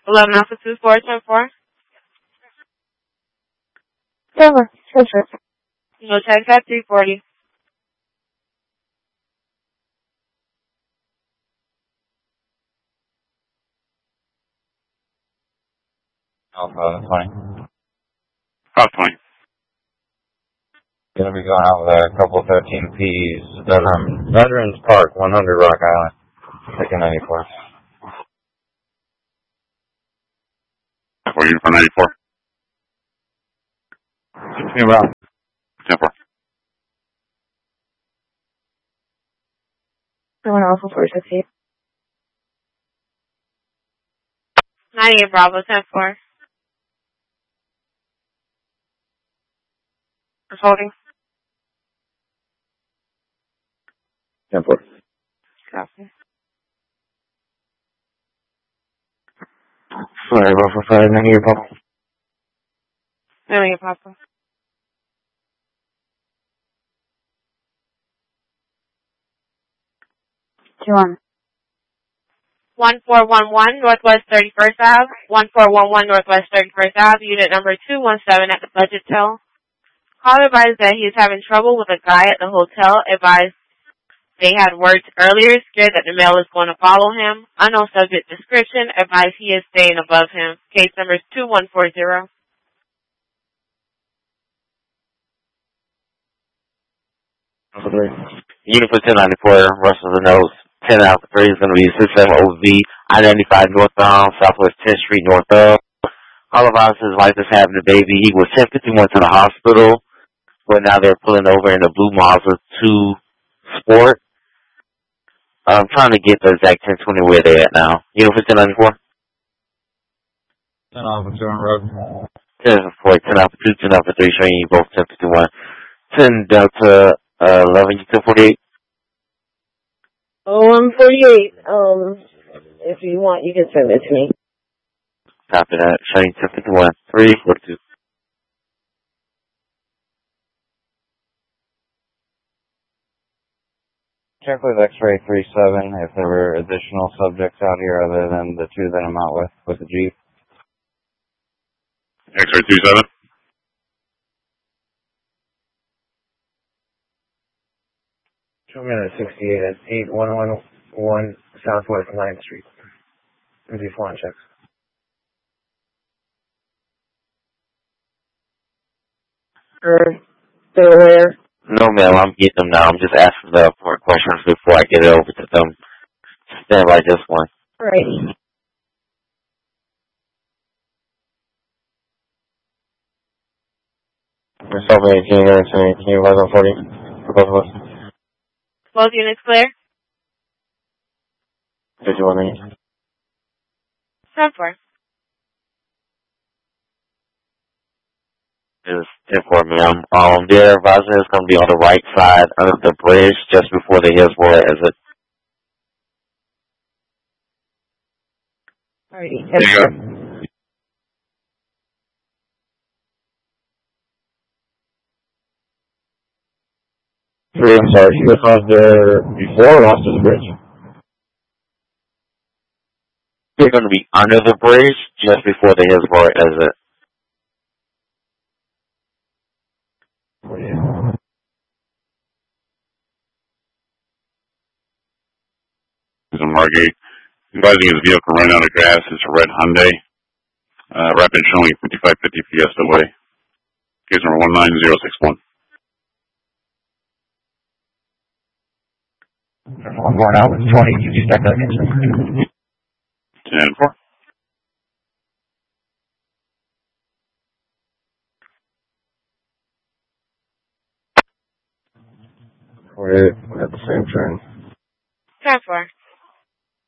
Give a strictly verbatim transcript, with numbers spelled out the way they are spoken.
eleven Alpha two four ten four. Silver. Silver. No tax at three forty. Alpha twenty. Alpha twenty. Gonna be going out with a couple thirteen P's. Um, Veterans Park, one hundred Rock Island. Second ninety-four. For you for ninety-four. Give me around. ten four. Someone else will force it. ninety-eight Bravo ten four. Holding. ten four. Copy. Sorry, Buffalo five, ninety-eight Papa. ninety-eight Papa. Two on. one four one one Northwest thirty-first Avenue. one four one one Northwest thirty-first Avenue, unit number two one seven at the Budget Hotel. Call advised that he is having trouble with a guy at the hotel. Advised they had words earlier, scared that the male is going to follow him. Unknown subject description. Advised he is staying above him. Case number is two one four zero. Unit for ten ninety-four, Russell the Nose, ten Alpha three is going to be six seven O V, I ninety-five northbound, Southwest tenth Street north of. All of us, his wife is having a baby. He was ten fifty-one to the hospital, but now they're pulling over in the blue Mazda two Sport. I'm trying to get the exact ten twenty where they're at now. Unit for ten ninety-four? ten Alpha two on road. ten Alpha four, ten Alpha two, ten Alpha three, showing you both ten fifty-one. ten Delta uh, eleven, you ten forty-eight? Oh, I'm forty-eight. Um, if you want, you can send it to me. Copy that. Showing ten fifty-one, three forty-two. Check with X-ray three seven if there were additional subjects out here other than the two that I'm out with, with the Jeep. X-ray two seven. Show me at sixty-eight at eight one one one Southwest ninth Street. And do flying checks. Or still there? No, ma'am, I'm getting them now. I'm just asking the more questions before I get it over to them. Stand by just one. Alrighty. Myself eighteen, Anderson eighteen, eleven forty for both of us. Both units clear. fifty-one eight. ten four. Is ten four, ma'am. Um, their advisor is going to be on the right side of the bridge just before the Hillsborough exit. Alrighty. There you go. Three, I'm sorry, she was off there before or after the bridge? They're going to be under the bridge just before the Hillsborough exit. He's on Margate. Advising his vehicle ran out of gas. It's a red Hyundai. Uh, rapid showing fifty-five fifty Fiesta Way. Case number one nine zero six one. I'm going out with twenty. You just start that engine. ten four. We're at the same train. ten four.